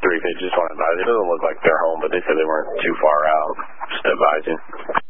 350, just want to advise you. It doesn't look like they're home, but they said they weren't too far out. Just advising.